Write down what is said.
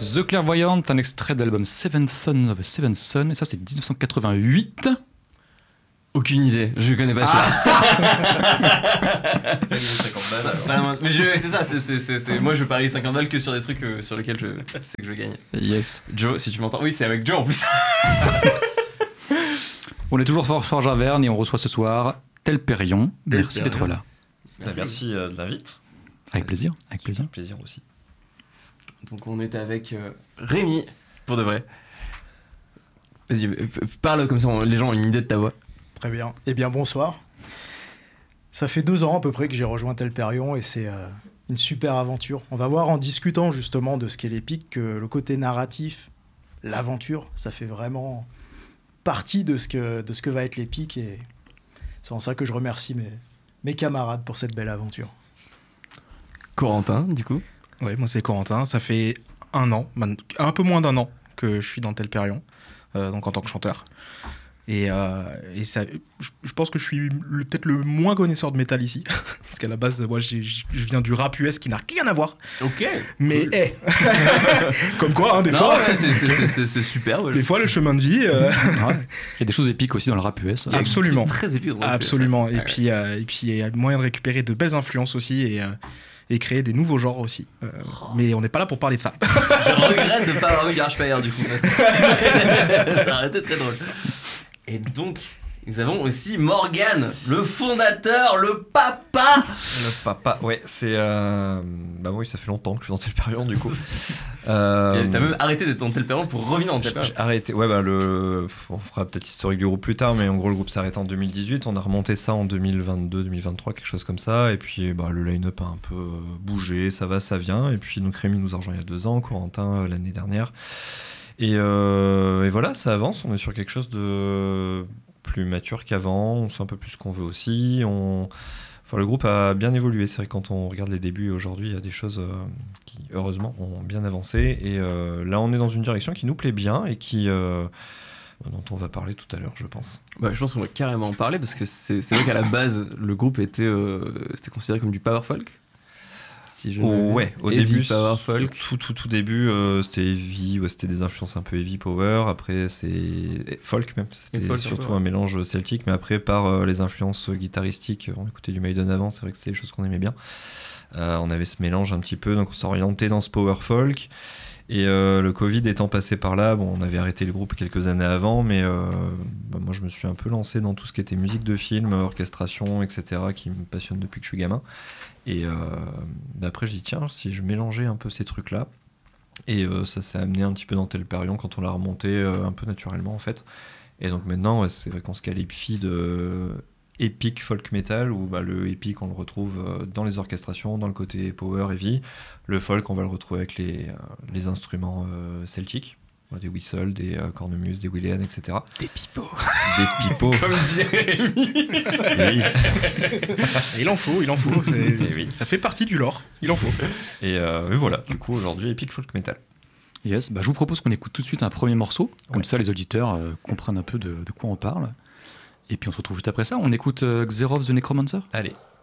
The Clairvoyant, un extrait de l'album Seven Sons of a Seven Son, et ça c'est 1988. Aucune idée, je connais pas celui-là. Mais c'est ça, c'est moi je parie 50 balles que sur des trucs sur lesquels je sais que je gagne. Yes. Joe, si tu m'entends. Oui, c'est avec Joe en plus. On est toujours Forge Averne et on reçoit ce soir Telperion. Merci d'être là. Merci de l'invite. Avec plaisir, avec plaisir. Avec plaisir aussi. Donc on est avec Rémi, pour de vrai. Vas-y, parle comme ça, les gens ont une idée de ta voix. Très bien. Eh bien, bonsoir. Ça fait 2 ans à peu près que j'ai rejoint Telperion et c'est une super aventure. On va voir en discutant justement de ce qu'est l'épique que le côté narratif, l'aventure, ça fait vraiment partie de ce que va être l'épique et c'est en ça que je remercie mes camarades pour cette belle aventure. Corentin, du coup. Oui, moi c'est Corentin. Ça fait 1 an, un peu moins d'1 an que je suis dans Telperion, donc en tant que chanteur. Et ça, je pense que je suis peut-être le moins connaisseur de métal ici, parce qu'à la base, moi, je viens du rap US qui n'a rien à voir. Ok. Mais cool. Comme quoi, des fois, ouais, c'est super. Ouais, des fois, le chemin de vie. Ouais. Il y a des choses épiques aussi dans le rap US. Absolument. Très épique. Absolument. Ouais. Et puis, il y a moyen de récupérer de belles influences aussi et créer des nouveaux genres aussi. Mais on n'est pas là pour parler de ça. Je regrette de ne pas avoir eu Garage du coup, parce que ça aurait été très drôle. Et donc, nous avons aussi Morgan, le fondateur, le papa. Le papa, ouais, c'est... Bah oui, ça fait longtemps que je suis dans Telperion, du coup. T'as même arrêté d'être dans Telperion pour revenir dans Telperion. J'ai arrêté, ouais, bah on fera peut-être l'historique du groupe plus tard, mais en gros, le groupe s'est arrêté en 2018. On a remonté ça en 2022, 2023, quelque chose comme ça. Et puis, bah, le line-up a un peu bougé, ça va, ça vient. Et puis, donc, Rémi nous a rejoint il y a 2 ans, Corentin l'année dernière. Et voilà, ça avance. On est sur quelque chose de plus mature qu'avant. On sait un peu plus ce qu'on veut aussi. Enfin, le groupe a bien évolué. C'est vrai que quand on regarde les débuts aujourd'hui, il y a des choses qui, heureusement, ont bien avancé. Et là, on est dans une direction qui nous plaît bien et dont on va parler tout à l'heure, je pense. Bah, je pense qu'on va carrément en parler parce que c'est vrai qu'à la base, le groupe c'était considéré comme du power folk. Ouais, au heavy début, power folk. Tout début, c'était heavy, ouais, c'était des influences un peu heavy power. Après, c'est folk même. C'était folk, surtout un mélange celtique, mais après, par les influences guitaristiques, on écoutait du Maiden avant, c'est vrai que c'était des choses qu'on aimait bien. On avait ce mélange un petit peu, donc on s'orientait dans ce power folk. Et le Covid étant passé par là, bon, on avait arrêté le groupe quelques années avant, mais moi je me suis un peu lancé dans tout ce qui était musique de film, orchestration, etc., qui me passionne depuis que je suis gamin. Et après je dis tiens, si je mélangeais un peu ces trucs-là, et ça s'est amené un petit peu dans Telperion quand on l'a remonté un peu naturellement en fait. Et donc maintenant, ouais, c'est vrai qu'on se qualifie de epic folk metal, où bah, le epic on le retrouve dans les orchestrations, dans le côté power heavy. Le folk on va le retrouver avec les instruments celtiques, des whistles, des cornemuses, des williams, etc. Des pipeaux. Des pipeaux. Comme dirait Rémi. Oui. Il en faut. Oui. Ça fait partie du lore. Il en faut. Et voilà, du coup aujourd'hui epic folk metal. Yes, bah, je vous propose qu'on écoute tout de suite un premier morceau, comme Ouais. ça les auditeurs comprennent un peu de quoi on parle. Et puis on se retrouve juste après ça. On écoute Xerov the Necromancer. Allez.